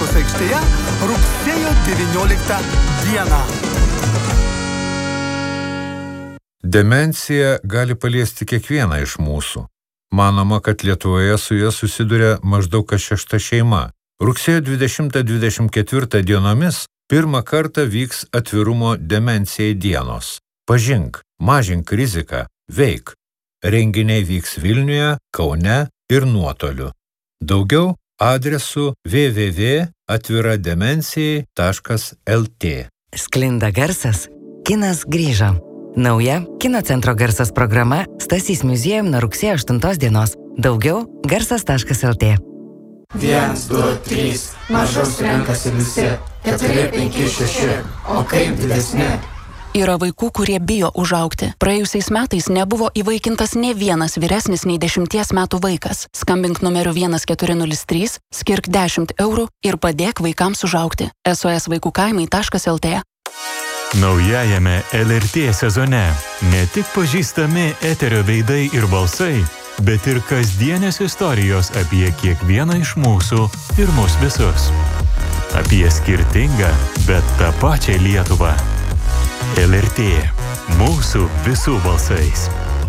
Katedros aikštėje rugsėjo 19 dieną. Demencija gali paliesti kiekvieną iš mūsų. Manoma, kad Lietuvoje su ja susiduria maždaug kas 6 šeima. Rugsėjo 20-24 dienomis pirmą kartą vyks atvirumo demencijai dienos. Pažink, mažink riziką, veik. Renginiai vyks Vilniuje, Kaune ir nuotoliu. Daugiau adresu www.atvirademencijai.lt. Sklinda garsas, kinas grįžo. Nauja Kino centro garsas programa Stasys muziejum nuo rugsėjo 8 dienos. Daugiau garsas.lt. 1, 2, 3, mažos renkasi visi, 4, 5, 6, o kaip didesni? Yra vaikų, kurie bijo užaugti. Praėjusiais metais nebuvo įvaikintas ne vienas vyresnis nei 10 metų vaikas. Skambink numeriu 1403, skirk 10 eurų ir padėk vaikams užaugti. sosvaikukaimai.lt. Naujajame LRT sezone ne tik pažįstami eterio veidai ir balsai, bet ir kasdienės istorijos apie kiekvieną iš mūsų ir mus visus. Apie skirtingą, bet tą pačią Lietuvą. LRT. Mūsų visų balsais.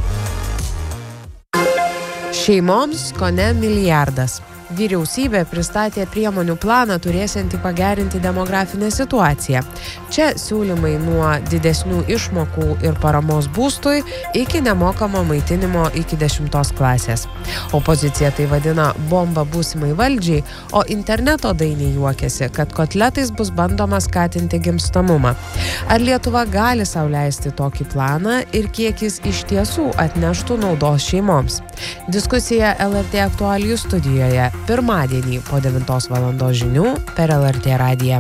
Šeimoms kone milijardas. Vyriausybė pristatė priemonių planą turėsiantį pagerinti demografinę situaciją. Čia siūlymai nuo didesnių išmokų ir paramos būstui iki nemokamo maitinimo iki 10 klasės. Opozicija tai vadina bomba būsimai valdžiai, o interneto dainiai juokiasi, kad kotletais bus bandoma skatinti gimstamumą. Ar Lietuva gali sau leisti tokį planą ir kiek jis iš tiesų atneštų naudos šeimoms? Diskusija LRT aktualijų studijoje pirmadienį po 9 valandos žinių per LRT radiją.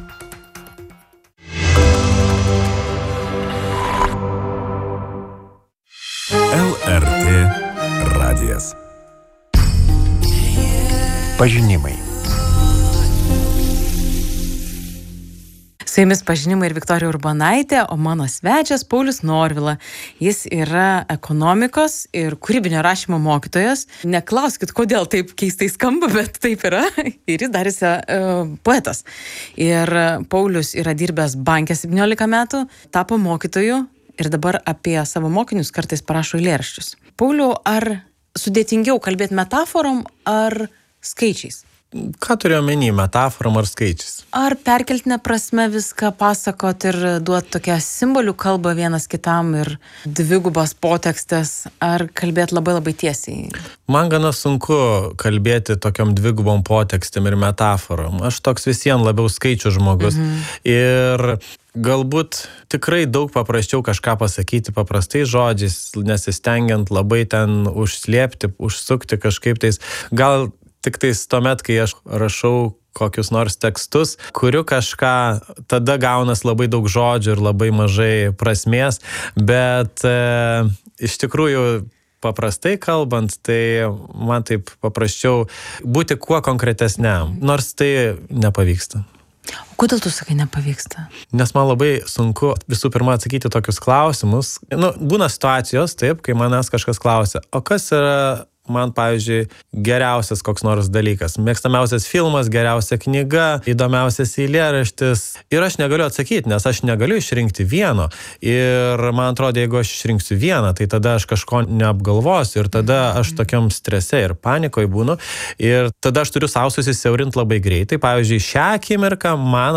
LRT radijas. Pažinimai. Su jumis pažinimai ir Viktorija Urbonaitė, o mano svečias Paulius Norvila. Jis yra ekonomikos ir kūrybinio rašymo mokytojas. Neklauskit, kodėl taip keistai skamba, bet taip yra. Ir jis dar poetas. Ir Paulius yra dirbęs banke 17 metų, tapo mokytoju ir dabar apie savo mokinius kartais parašo eilėraščius. Pauliau, ar sudėtingiau kalbėti metaforom ar skaičiais? Ką turėjau omeny, metaforom ar skaičiais? Ar perkeltinė prasme viską pasakot ir duot tokią simbolių kalbą vienas kitam ir dvigubas potekstės, ar kalbėt labai tiesiai? Man gana sunku kalbėti tokiom dvigubom potekstėm ir metaforom. Aš toks visiems labiau skaičių žmogus. Ir galbūt tikrai daug paprasčiau kažką pasakyti paprastais žodžiais, nesistengiant labai ten užslėpti, užsukti kažkaip tais. Gal tik tais tuomet, kai aš rašau kokius nors tekstus, kuriu kažką, tada gaunas labai daug žodžių ir labai mažai prasmės, bet iš tikrųjų paprastai kalbant, tai man taip paprasčiau būti kuo konkretesniam, nors tai nepavyksta. O kodėl tu sakai nepavyksta? Nes man labai sunku visų pirma atsakyti tokius klausimus. Būna situacijos, taip, kai manęs kažkas klausia, o kas yra man, pavyzdžiui, geriausias koks nors dalykas, mėgstamiausias filmas, geriausia knyga, įdomiausias eilėraštis. Ir aš negaliu atsakyti, nes aš negaliu išrinkti vieno. Ir man atrodo, jeigu aš išrinksiu vieną, tai tada aš kažko neapgalvosiu ir tada aš tokiam strese ir panikoje būnu. Ir tada aš turiu savo susisiaurinti labai greitai. Pavyzdžiui, šią akimirką man